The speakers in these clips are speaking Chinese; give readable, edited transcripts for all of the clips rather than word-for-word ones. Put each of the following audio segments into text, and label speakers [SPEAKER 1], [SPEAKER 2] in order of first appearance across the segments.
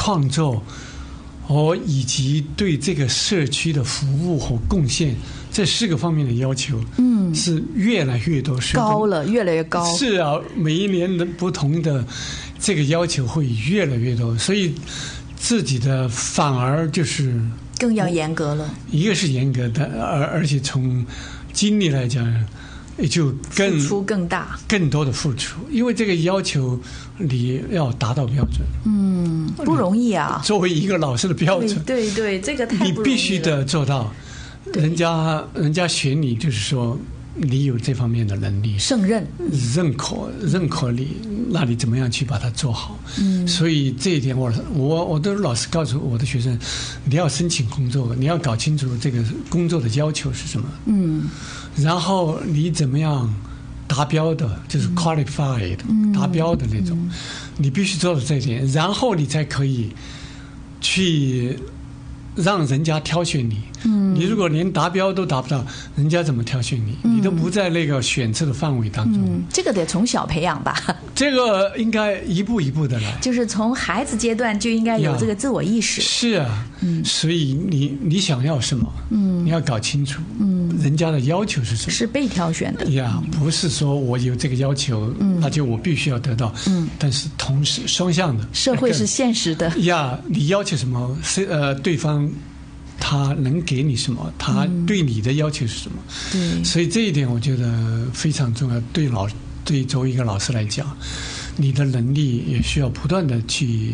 [SPEAKER 1] 创作以及对这个社区的服务和贡献这4个方面的要求，是越来越多，
[SPEAKER 2] 高了，越来越高。
[SPEAKER 1] 是啊，每一年的不同的这个要求会越来越多，所以自己的反而就是
[SPEAKER 2] 更要严格了。
[SPEAKER 1] 一个是严格的，而且从精力来讲，也就
[SPEAKER 2] 付出更大，
[SPEAKER 1] 更多的付出，因为这个要求你要达到标准，
[SPEAKER 2] 不容易啊。
[SPEAKER 1] 作为一个老师的标准，
[SPEAKER 2] 对，这个太不容易了，
[SPEAKER 1] 你必须的做到。人家选你，就是说你有这方面的能力，
[SPEAKER 2] 胜任、
[SPEAKER 1] 认可你，那你怎么样去把它做好？所以这一点我都老是告诉我的学生，你要申请工作，你要搞清楚这个工作的要求是什么，然后你怎么样达标的，就是 qualified 达标的那种，你必须做到这一点，然后你才可以去让人家挑选你。你如果连达标都达不到，人家怎么挑选你？你都不在那个选择的范围当中。
[SPEAKER 2] 这个得从小培养吧？
[SPEAKER 1] 这个应该一步一步的来，
[SPEAKER 2] 就是从孩子阶段就应该有这个自我意识。
[SPEAKER 1] 是啊，所以你想要什么？你要搞清楚，人家的要求是什么？
[SPEAKER 2] 是被挑选的
[SPEAKER 1] 呀，不是说我有这个要求，那就我必须要得到。但是同时双向的，
[SPEAKER 2] 社会是现实的
[SPEAKER 1] 呀。你要求什么？对方他能给你什么？他对你的要求是什么？
[SPEAKER 2] 对，
[SPEAKER 1] 所以这一点我觉得非常重要。对作为一个老师来讲，你的能力也需要不断的去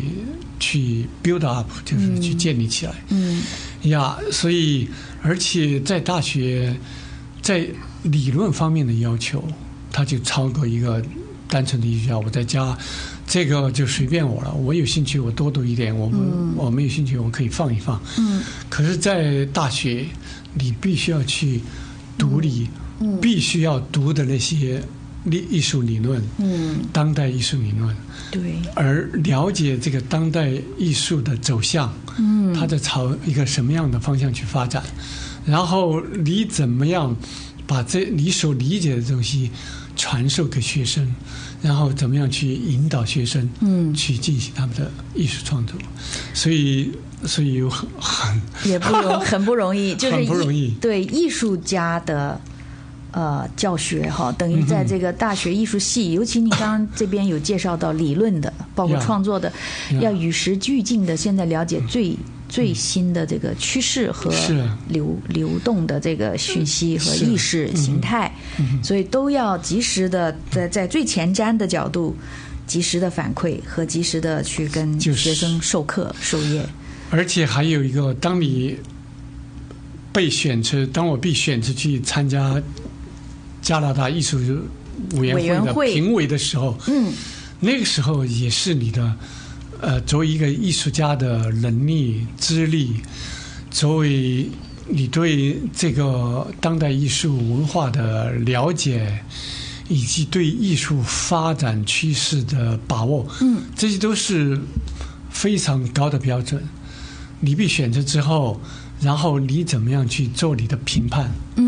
[SPEAKER 1] build up， 就是去建立起来。所以而且在大学，在理论方面的要求，它就超过一个单纯的艺术家。我在家这个就随便我了，我有兴趣我多读一点，我没有兴趣我可以放一放。可是在大学你必须要去读必须要读的那些艺术理论，当代艺术理论，
[SPEAKER 2] 对，而
[SPEAKER 1] 了解这个当代艺术的走向，它在朝一个什么样的方向去发展，然后你怎么样把你所理解的东西传授给学生，然后怎么样去引导学生去进行他们的艺术创作，所以有
[SPEAKER 2] 很不容易，就是
[SPEAKER 1] 很不容易。
[SPEAKER 2] 对艺术家的教学等于在这个大学艺术系，尤其你刚刚这边有介绍到理论的，包括创作的，要与时俱进的，现在了解最新的这个趋势和流动的这个讯息和意识形态，所以都要及时的在最前瞻的角度及时的反馈和及时的去跟学生授课授业。
[SPEAKER 1] 而且还有一个，当我被选择去参加加拿大艺术委员会的评委的时候，那个时候也是你的作为一个艺术家的能力资历，作为你对这个当代艺术文化的了解，以及对艺术发展趋势的把握，这些都是非常高的标准。你被选择之后，然后你怎么样去做你的评判？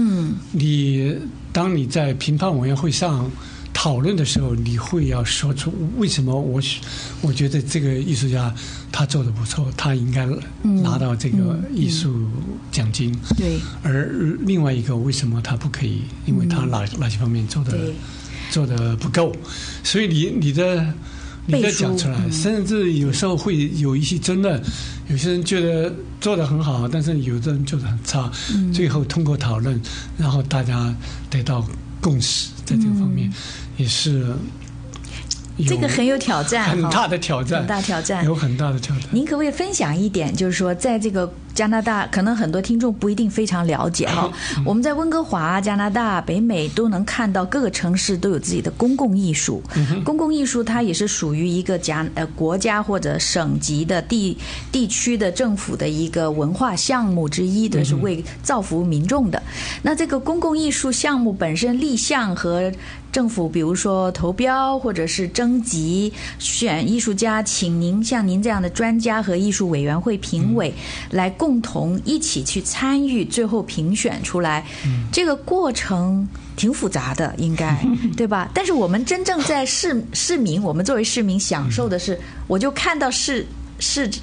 [SPEAKER 1] 当你在评判委员会上讨论的时候，你会要说出为什么我觉得这个艺术家他做得不错，他应该拿到这个艺术奖金。
[SPEAKER 2] 对。而
[SPEAKER 1] 另外一个为什么他不可以？因为他哪些方面做得不够，所以你的讲出来，甚至有时候会有一些争论。有些人觉得做得很好，但是有的人做得很差。最后通过讨论，然后大家得到共识，在这个方面也是
[SPEAKER 2] 这个很有挑战，
[SPEAKER 1] 很大的挑战，有很大的挑战。
[SPEAKER 2] 您可不可以分享一点，就是说在这个加拿大，可能很多听众不一定非常了解我们在温哥华、加拿大、北美都能看到各个城市都有自己的公共艺术。公共艺术它也是属于一个国家或者省级的地区的政府的一个文化项目之一，这是为造福民众的。那这个公共艺术项目本身立项和政府比如说投标或者是征集选艺术家，请像您这样的专家和艺术委员会评委来共同一起去参与，最后评选出来。这个过程挺复杂的，应该对吧？但是我们真正在市民，我们作为市民享受的是，我就看到是